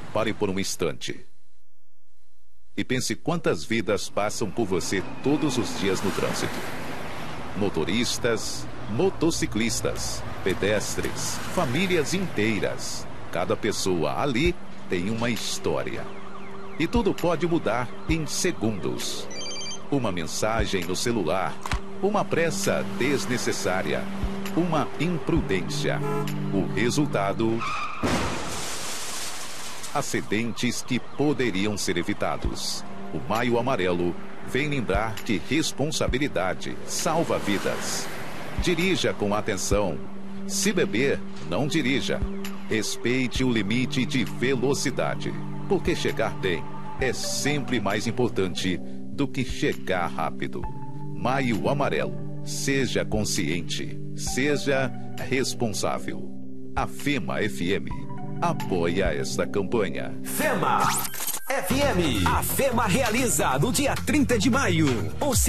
Pare por um instante e pense quantas vidas passam por você todos os dias no trânsito. Motoristas, motociclistas, pedestres, famílias inteiras. Cada pessoa ali tem uma história. E tudo pode mudar em segundos. Uma mensagem no celular, uma pressa desnecessária, uma imprudência. O resultado: acidentes que poderiam ser evitados. O Maio Amarelo vem lembrar que responsabilidade salva vidas. Dirija com atenção. Se beber, não dirija. Respeite o limite de velocidade, porque chegar bem é sempre mais importante do que chegar rápido. Maio Amarelo. Seja consciente. Seja responsável. A FEMA FM apoia esta campanha. FEMA FM. A FEMA realiza no dia 30 de maio o